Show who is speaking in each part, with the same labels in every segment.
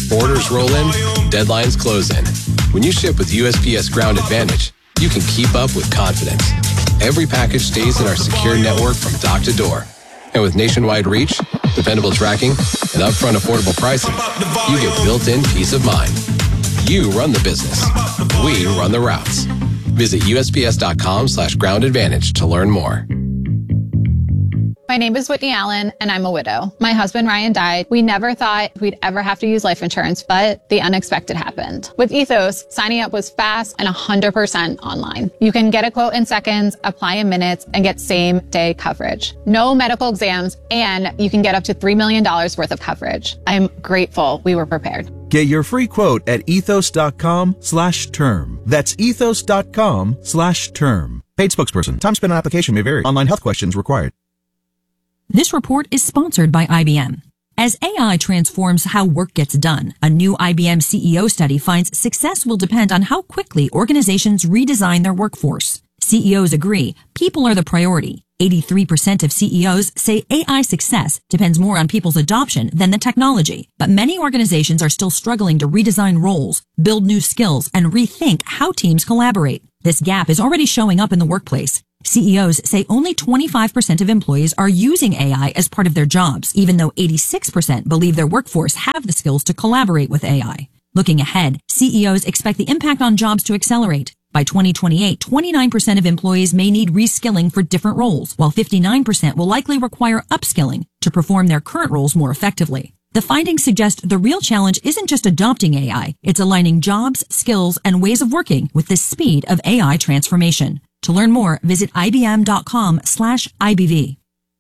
Speaker 1: Orders roll in, deadlines close in. When you ship with USPS Ground Advantage, you can keep up with confidence. Every package stays in our secure network from dock to door. And with nationwide reach, dependable tracking, and upfront affordable pricing, you get built-in peace of mind. You run the business. We run the routes. Visit USPS.com/Ground Advantage to learn more.
Speaker 2: My name is Whitney Allen, and I'm a widow. My husband, Ryan, died. We never thought we'd ever have to use life insurance, but the unexpected happened. With Ethos, signing up was fast and 100% online. You can get a quote in seconds, apply in minutes, and get same-day coverage. No medical exams, and you can get up to $3 million worth of coverage. I'm grateful we were prepared.
Speaker 3: Get your free quote at ethos.com/term. That's ethos.com/term. Paid spokesperson. Time spent on application may vary. Online health questions required.
Speaker 4: This report is sponsored by IBM. As AI transforms how work gets done, a new IBM CEO study finds success will depend on how quickly organizations redesign their workforce. CEOs agree people are the priority. 83% of CEOs say AI success depends more on people's adoption than the technology. But many organizations are still struggling to redesign roles, build new skills, and rethink how teams collaborate. This gap is already showing up in the workplace. CEOs say only 25% of employees are using AI as part of their jobs, even though 86% believe their workforce have the skills to collaborate with AI. Looking ahead, CEOs expect the impact on jobs to accelerate. By 2028, 29% of employees may need reskilling for different roles, while 59% will likely require upskilling to perform their current roles more effectively. The findings suggest the real challenge isn't just adopting AI, it's aligning jobs, skills, and ways of working with the speed of AI transformation. To learn more, visit ibm.com/IBV.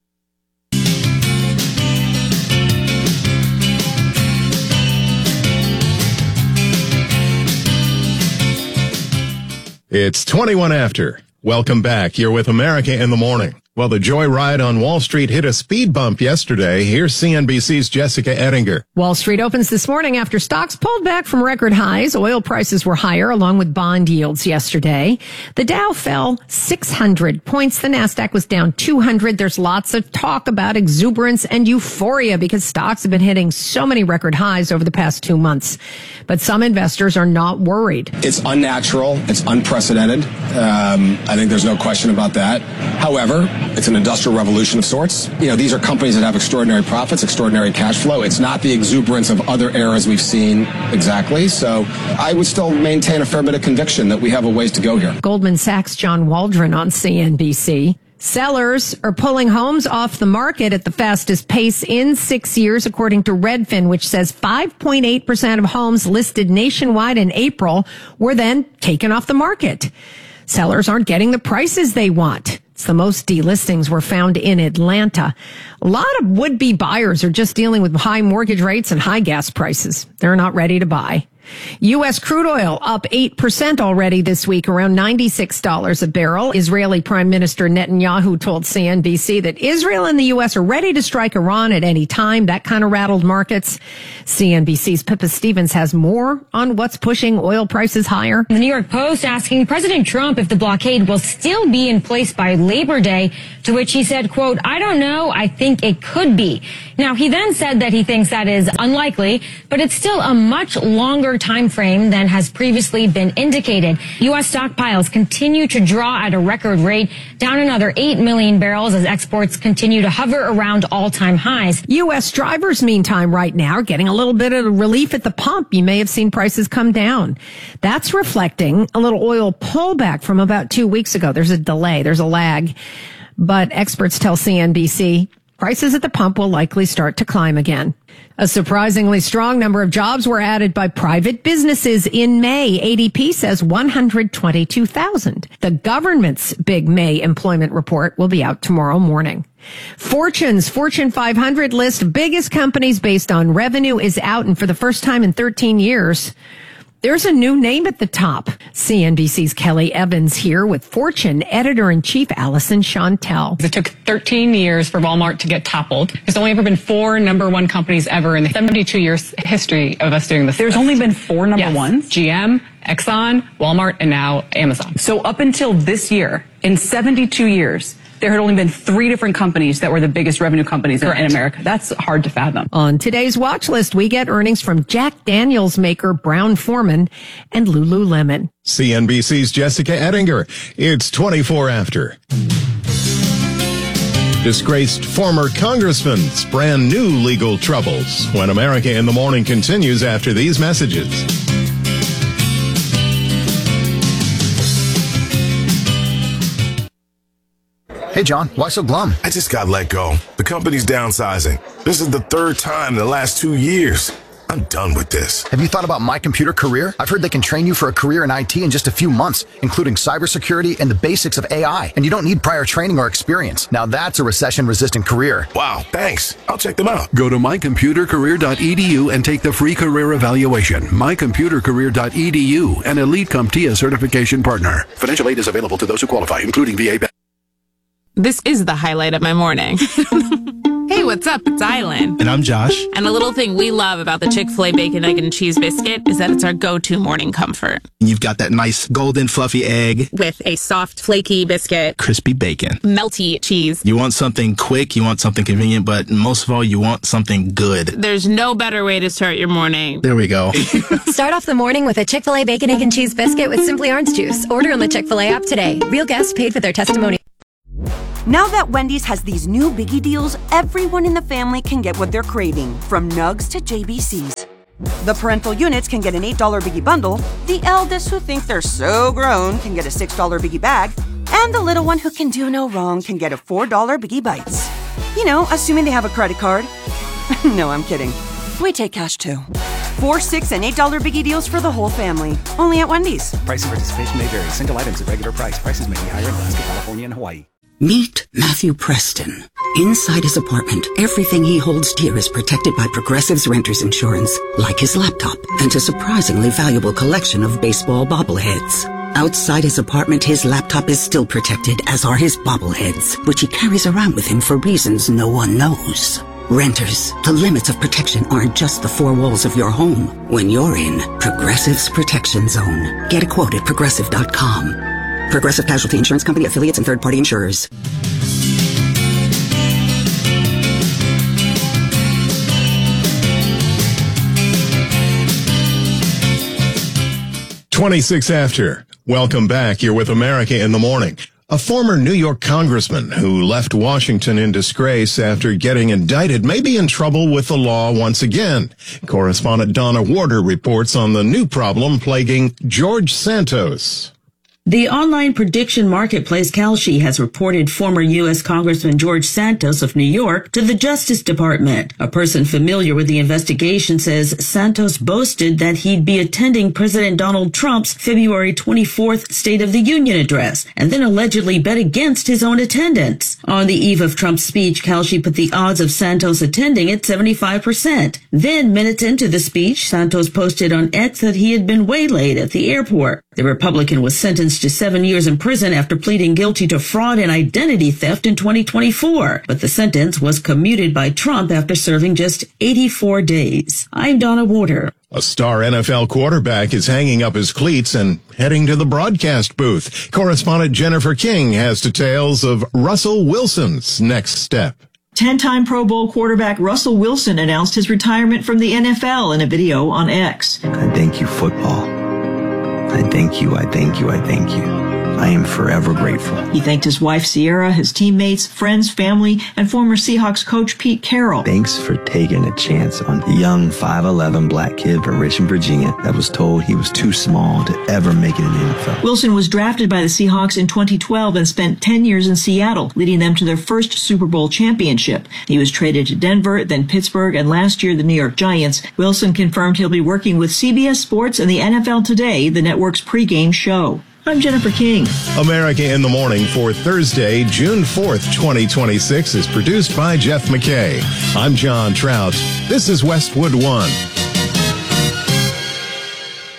Speaker 5: It's 21 after. Welcome back. You're with America in the Morning. Well, the joyride on Wall Street hit a speed bump yesterday. Here's CNBC's Jessica Ettinger.
Speaker 6: Wall Street opens this morning after stocks pulled back from record highs. Oil prices were higher along with bond yields yesterday. The Dow fell 600 points. The Nasdaq was down 200. There's lots of talk about exuberance and euphoria because stocks have been hitting so many record highs over the past 2 months. But some investors are not worried.
Speaker 7: It's unnatural. It's unprecedented. I think there's no question about that. However, it's an industrial revolution of sorts. You know, these are companies that have extraordinary profits, extraordinary cash flow. It's not the exuberance of other eras we've seen exactly. So I would still maintain a fair bit of conviction that we have a ways to go here.
Speaker 6: Goldman Sachs' John Waldron on CNBC. Sellers are pulling homes off the market at the fastest pace in 6 years, according to Redfin, which says 5.8% of homes listed nationwide in April were then taken off the market. Sellers aren't getting the prices they want. It's the most delistings were found in Atlanta. A lot of would-be buyers are just dealing with high mortgage rates and high gas prices. They're not ready to buy. U.S. crude oil up 8% already this week, around $96 a barrel. Israeli Prime Minister Netanyahu told CNBC that Israel and the U.S. are ready to strike Iran at any time. That kind of rattled markets. CNBC's Pippa Stevens has more on what's pushing oil prices higher.
Speaker 8: The New York Post asking President Trump if the blockade will still be in place by Labor Day, to which he said, quote, "I don't know. I think it could be." Now, he then said that he thinks that is unlikely, but it's still a much longer time frame than has previously been indicated. U.S. stockpiles continue to draw at a record rate, down another 8 million barrels as exports continue to hover around all-time highs.
Speaker 6: U.S. drivers, meantime, right now are getting a little bit of relief at the pump. You may have seen prices come down. That's reflecting a little oil pullback from about 2 weeks ago. There's a delay. There's a lag. But experts tell CNBC prices at the pump will likely start to climb again. A surprisingly strong number of jobs were added by private businesses in May. ADP says 122,000. The government's big May employment report will be out tomorrow morning. Fortune's Fortune 500 list, biggest companies based on revenue, is out, and for the first time in 13 years, there's a new name at the top. CNBC's Kelly Evans here with Fortune editor-in-chief Allison Chantel.
Speaker 9: It took 13 years for Walmart to get toppled. There's only ever been 4 number one companies ever in the 72 years history of us doing this.
Speaker 10: There's only been 4 number ones?
Speaker 9: GM, Exxon, Walmart, and now Amazon.
Speaker 10: So up until this year, in 72 years, there had only been 3 different companies that were the biggest revenue companies in America. That's hard to fathom.
Speaker 6: On today's watch list, we get earnings from Jack Daniels maker Brown-Forman and Lululemon.
Speaker 5: CNBC's Jessica Ettinger. It's 24 after. Disgraced former congressman's brand new legal troubles when America in the Morning continues after these messages.
Speaker 11: Hey, John, why so glum?
Speaker 12: I just got let go. The company's downsizing. This is the 3rd time in the last 2 years. I'm done with this.
Speaker 11: Have you thought about My Computer Career? I've heard they can train you for a career in IT in just a few months, including cybersecurity and the basics of AI. And you don't need prior training or experience. Now that's a recession-resistant career.
Speaker 12: Wow, thanks. I'll check them out.
Speaker 13: Go to mycomputercareer.edu and take the free career evaluation. mycomputercareer.edu, an Elite CompTIA certification partner. Financial aid is available to those who qualify, including VA.
Speaker 14: This is the highlight of my morning. Hey, what's up? It's Island.
Speaker 3: And I'm Josh.
Speaker 14: And a little thing we love about the Chick-fil-A Bacon, Egg, and Cheese Biscuit is that it's our go-to morning comfort.
Speaker 3: You've got that nice golden fluffy egg
Speaker 14: with a soft, flaky biscuit,
Speaker 3: crispy bacon,
Speaker 14: melty cheese.
Speaker 3: You want something quick, you want something convenient, but most of all, you want something good.
Speaker 14: There's no better way to start your morning.
Speaker 3: There we go.
Speaker 15: Start off the morning with a Chick-fil-A Bacon, Egg, and Cheese Biscuit with Simply Orange Juice. Order on the Chick-fil-A app today. Real guests paid for their testimony.
Speaker 16: Now that Wendy's has these new biggie deals, everyone in the family can get what they're craving, from nugs to JBCs. The parental units can get an $8 biggie bundle, the eldest who think they're so grown can get a $6 biggie bag, and the little one who can do no wrong can get a $4 biggie bites. You know, assuming they have a credit card. No, I'm kidding. We take cash too. 4, 6, and $8 biggie deals for the whole family. Only at Wendy's.
Speaker 17: Price and participation may vary. Single items at regular price. Prices may be higher in Alaska, California, and Hawaii.
Speaker 18: Meet Matthew Preston. Inside his apartment, everything he holds dear is protected by Progressive's Renter's Insurance, like his laptop and a surprisingly valuable collection of baseball bobbleheads. Outside his apartment, his laptop is still protected, as are his bobbleheads, which he carries around with him for reasons no one knows. Renters, the limits of protection aren't just the 4 walls of your home. When you're in Progressive's Protection Zone, get a quote at Progressive.com. Progressive Casualty Insurance Company, affiliates, and third-party insurers.
Speaker 5: "26 after. Welcome back. You're with America in the Morning. A former New York congressman who left Washington in disgrace after getting indicted may be in trouble with the law once again. Correspondent Donna Warder reports on the new problem plaguing George Santos.
Speaker 19: The online prediction marketplace Kalshi has reported former U.S. Congressman George Santos of New York to the Justice Department. A person familiar with the investigation says Santos boasted that he'd be attending President Donald Trump's February 24th State of the Union address and then allegedly bet against his own attendance. On the eve of Trump's speech, Kalshi put the odds of Santos attending at 75%. Then, minutes into the speech, Santos posted on X that he had been waylaid at the airport. The Republican was sentenced to 7 years in prison after pleading guilty to fraud and identity theft in 2024. But the sentence was commuted by Trump after serving just 84 days. I'm Donna Warder.
Speaker 5: A star NFL quarterback is hanging up his cleats and heading to the broadcast booth. Correspondent Jennifer King has details of Russell Wilson's next step.
Speaker 20: 10-time Pro Bowl quarterback Russell Wilson announced his retirement from the NFL in a video on X.
Speaker 21: I thank you, football. I thank you, I thank you, I thank you. I am forever grateful.
Speaker 20: He thanked his wife Sierra, his teammates, friends, family, and former Seahawks coach Pete Carroll.
Speaker 21: Thanks for taking a chance on the young 5'11" black kid from Richmond, Virginia that was told he was too small to ever make it in the NFL.
Speaker 20: Wilson was drafted by the Seahawks in 2012 and spent 10 years in Seattle, leading them to their first Super Bowl championship. He was traded to Denver, then Pittsburgh, and last year the New York Giants. Wilson confirmed he'll be working with CBS Sports and the NFL Today, the network's pregame show. I'm Jennifer King.
Speaker 5: America in the Morning for Thursday, June 4th, 2026 is produced by Jeff McKay. I'm John Trout. This is Westwood One.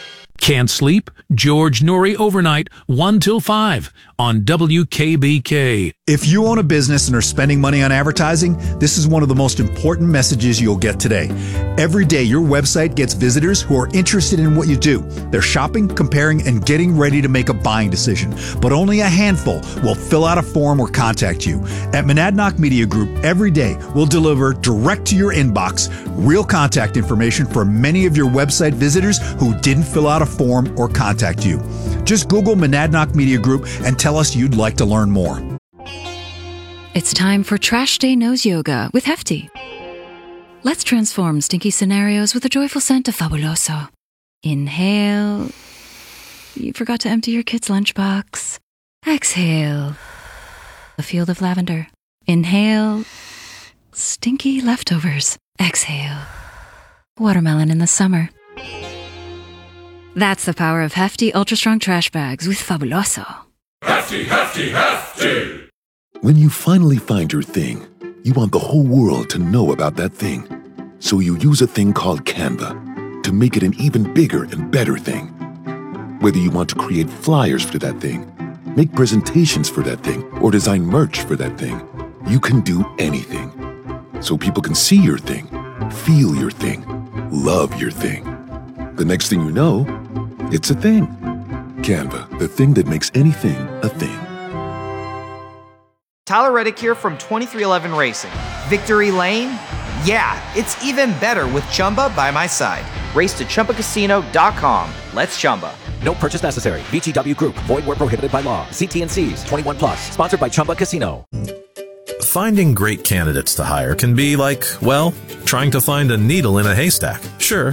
Speaker 1: Can't sleep? George Noory Overnight, 1 till 5 on WKBK.
Speaker 22: If you own a business and are spending money on advertising, this is one of the most important messages you'll get today. Every day, your website gets visitors who are interested in what you do. They're shopping, comparing, and getting ready to make a buying decision. But only a handful will fill out a form or contact you. At Monadnock Media Group, every day, we'll deliver direct to your inbox real contact information for many of your website visitors who didn't fill out a form or contact you. Just Google Monadnock Media Group and tell us you'd like to learn more.
Speaker 23: It's time for Trash Day Nose Yoga with Hefty. Let's transform stinky scenarios with a joyful scent of Fabuloso. Inhale. You forgot to empty your kid's lunchbox. Exhale. A field of lavender. Inhale. Stinky leftovers. Exhale. Watermelon in the summer. That's the power of Hefty Ultra Strong Trash Bags with Fabuloso.
Speaker 24: Hefty, hefty, hefty!
Speaker 25: When you finally find your thing, you want the whole world to know about that thing. So you use a thing called Canva to make it an even bigger and better thing. Whether you want to create flyers for that thing, make presentations for that thing, or design merch for that thing, you can do anything. So people can see your thing, feel your thing, love your thing. The next thing you know, it's a thing. Canva, the thing that makes anything a thing.
Speaker 26: Tyler Reddick here from 2311 Racing. Victory Lane? Yeah, it's even better with Chumba by my side. Race to ChumbaCasino.com. Let's Chumba.
Speaker 27: No purchase necessary. VGW Group. Void where prohibited by law. See T&Cs. 21 plus. Sponsored by Chumba Casino.
Speaker 28: Finding great candidates to hire can be like, well, trying to find a needle in a haystack. Sure,